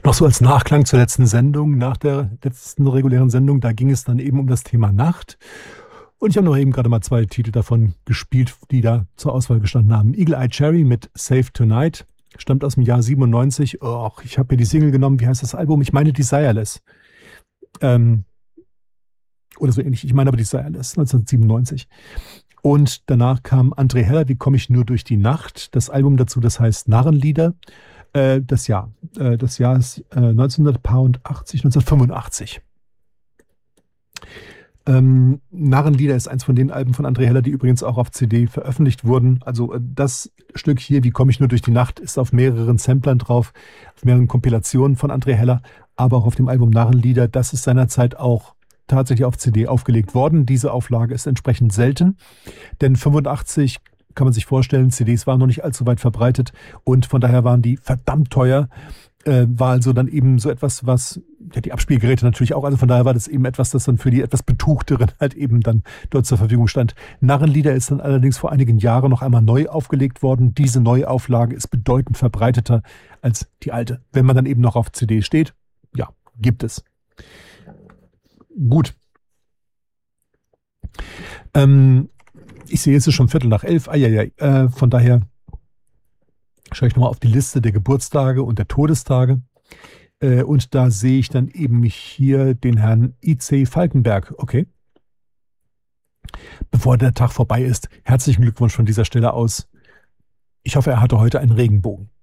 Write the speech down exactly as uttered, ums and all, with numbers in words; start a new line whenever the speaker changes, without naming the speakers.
Noch so als Nachklang zur letzten Sendung, nach der letzten regulären Sendung, da ging es dann eben um das Thema Nacht. Und ich habe noch eben gerade mal zwei Titel davon gespielt, die da zur Auswahl gestanden haben. Eagle Eye Cherry mit Save Tonight, stammt aus dem Jahr siebenundneunzig. Oh, ich habe mir die Single genommen, wie heißt das Album? Ich meine Desireless. Ähm, oder so ähnlich, ich meine aber Desireless, neunzehnhundertsiebenundneunzig. Und danach kam André Heller, Wie komme ich nur durch die Nacht? Das Album dazu, das heißt Narrenlieder. Äh, das Jahr. Äh, das Jahr ist äh, neunzehnhundertachtzig, neunzehnhundertfünfundachtzig. Ähm, Narrenlieder ist eins von den Alben von André Heller, die übrigens auch auf C D veröffentlicht wurden. Also äh, das Stück hier, Wie komme ich nur durch die Nacht, ist auf mehreren Samplern drauf, auf mehreren Kompilationen von André Heller, aber auch auf dem Album Narrenlieder. Das ist seinerzeit auch tatsächlich auf C D aufgelegt worden. Diese Auflage ist entsprechend selten, denn fünfundachtzig kann man sich vorstellen, C Ds waren noch nicht allzu weit verbreitet und von daher waren die verdammt teuer. Äh, war also dann eben so etwas, was, ja, die Abspielgeräte natürlich auch, also von daher war das eben etwas, das dann für die etwas Betuchteren halt eben dann dort zur Verfügung stand. Narrenlieder ist dann allerdings vor einigen Jahren noch einmal neu aufgelegt worden. Diese Neuauflage ist bedeutend verbreiteter als die alte. Wenn man dann eben noch auf C D steht, ja, gibt es. Gut. Ähm, ich sehe, es ist schon Viertel nach elf. Eieiei. Äh, von daher schaue ich nochmal auf die Liste der Geburtstage und der Todestage. Äh, und da sehe ich dann eben hier den Herrn I C Falkenberg. Okay. Bevor der Tag vorbei ist, herzlichen Glückwunsch von dieser Stelle aus. Ich hoffe, er hatte heute einen Regenbogen.